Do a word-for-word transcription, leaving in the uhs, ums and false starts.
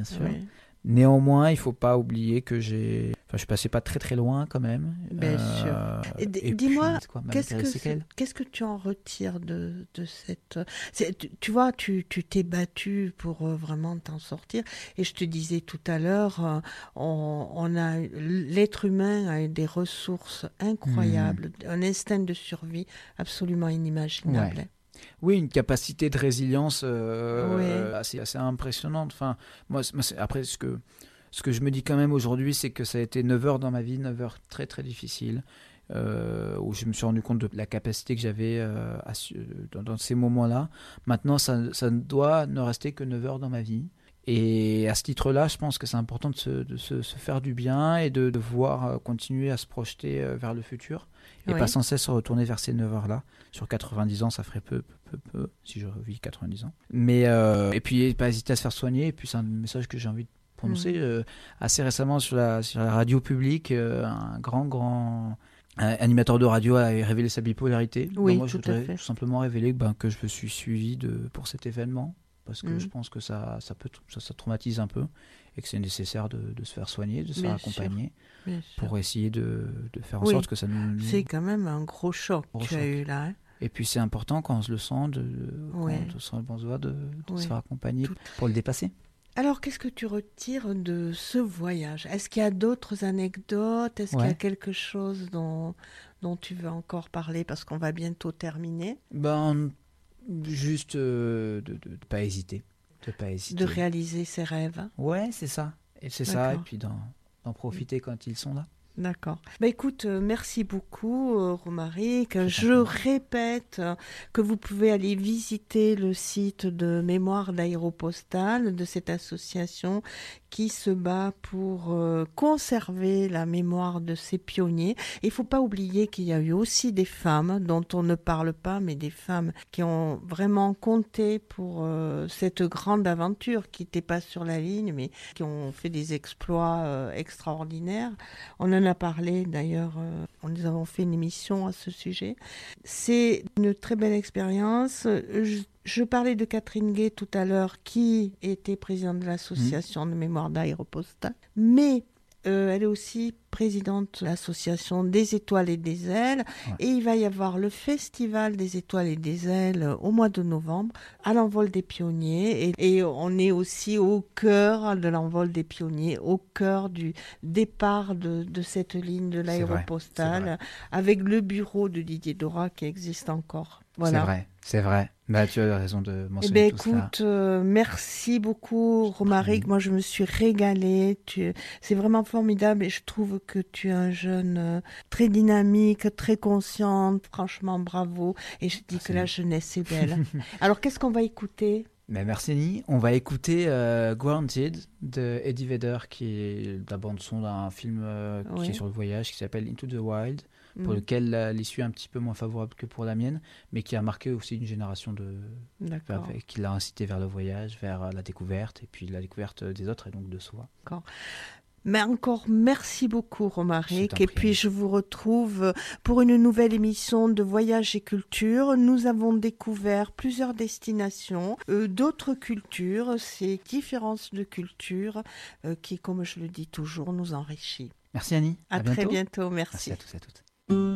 sûr. Oui. Néanmoins, il ne faut pas oublier que j'ai... Enfin, je ne suis passé pas très très loin quand même. Bien Euh, sûr. Et, d- et dis-moi, puis, quoi, qu'est-ce malgré les que, séquelles. qu'est-ce que tu en retires de, de cette... c'est- tu, tu vois, tu, tu t'es battu pour euh, vraiment t'en sortir. Et je te disais tout à l'heure, euh, on, on a, l'être humain a des ressources incroyables, un instinct de survie absolument inimaginable. Ouais. Oui, une capacité de résilience euh, Ouais. assez, assez impressionnante. Enfin, moi, c'est- moi, c'est- après, ce que, ce que je me dis quand même aujourd'hui, c'est que ça a été neuf heures dans ma vie, neuf heures très très difficiles, euh, où je me suis rendu compte de la capacité que j'avais euh, à su- dans, dans ces moments-là. Maintenant, ça, ça ne doit ne rester que neuf heures dans ma vie. Et à ce titre-là, je pense que c'est important de se, de se, se faire du bien et de, de voir euh, continuer à se projeter euh, vers le futur et Oui. pas sans cesse se retourner vers ces neuf heures-là. Sur quatre-vingt-dix ans, ça ferait peu, peu, peu, peu si je revis quatre-vingt-dix ans. Mais, euh, et puis, pas hésiter à se faire soigner. Et puis, c'est un message que j'ai envie de prononcer. Mhm. Euh, assez récemment, sur la, sur la radio publique, euh, un grand, grand un animateur de radio a révélé sa bipolarité. Oui, Ben, moi, je tout à voudrais fait. tout simplement révéler ben, que je me suis suivi de, pour cet événement. Parce que Mhm. je pense que ça, ça, peut, ça, ça traumatise un peu et que c'est nécessaire de, de se faire soigner, de se Bien faire sûr. accompagner Bien sûr. pour essayer de, de faire en Oui. sorte que ça nous... C'est quand même un gros choc que Gros tu as choc. eu là. Hein. Et puis c'est important quand on se le sent, de, de- Ouais. quand on se sent besoin de, de Ouais. se faire accompagner Tout- pour le dépasser. Alors, qu'est-ce que tu retires de ce voyage? Est-ce qu'il y a d'autres anecdotes? Est-ce qu'il y a Ouais. quelque chose dont, dont tu veux encore parler? Parce qu'on va bientôt terminer. Ben, juste euh, de ne pas hésiter. De pas De hésiter. réaliser ses rêves. Ouais, c'est ça. Et c'est ça, et D'accord. puis d'en, d'en profiter quand ils sont là. D'accord. Bah écoute, euh, merci beaucoup, euh, Romaric. Je Je t'en prie. répète euh, que vous pouvez aller visiter le site de Mémoire d'Aéropostale de cette association qui se bat pour euh, conserver la mémoire de ces pionniers. Et il ne faut pas oublier qu'il y a eu aussi des femmes dont on ne parle pas, mais des femmes qui ont vraiment compté pour euh, cette grande aventure, qui n'étaient pas sur la ligne, mais qui ont fait des exploits euh, extraordinaires. On en a parlé d'ailleurs, euh, nous avons fait une émission à ce sujet. C'est une très belle expérience. Je, je parlais de Catherine Gay tout à l'heure, qui était présidente de l'association de mémoire d'Aéropostale, mais euh, elle est aussi présidente de l'association des étoiles et des ailes. Ouais. Et il va y avoir le festival des étoiles et des ailes au mois de novembre à l'envol des pionniers. Et, et on est aussi au cœur de l'envol des pionniers, au cœur du départ de, de cette ligne de C'est vrai, l'aéropostale, c'est avec le bureau de Didier Dora qui existe encore. Voilà. C'est vrai, c'est vrai. Bah, tu as raison de Eh mentionner ben tout cela. écoute, euh, merci beaucoup Je t'en Romaric. prie. Moi je me suis régalée. Tu... C'est vraiment formidable et je trouve que tu es un jeune euh, très dynamique, très conscient. Franchement, bravo. Et je dis Merci. que la jeunesse est belle. Alors qu'est-ce qu'on va écouter? Mais merci Annie. On va écouter euh, Grounded de Eddie Vedder, qui est la bande son d'un film euh, qui Oui. est sur le voyage, qui s'appelle Into the Wild, pour Mm. lequel euh, l'issue est un petit peu moins favorable que pour la mienne, mais qui a marqué aussi une génération de, D'accord. vers- qui l'a incité vers le voyage, vers euh, la découverte, et puis la découverte des autres et donc de soi. Mais encore merci beaucoup Je Romaric. t'en Et prie, puis Annie. je vous retrouve pour une nouvelle émission de Voyage et Culture. Nous avons découvert plusieurs destinations, euh, d'autres cultures, ces différences de culture euh, qui, comme je le dis toujours, nous enrichit. Merci Annie. À, À très bientôt. bientôt. Merci à tous et à toutes.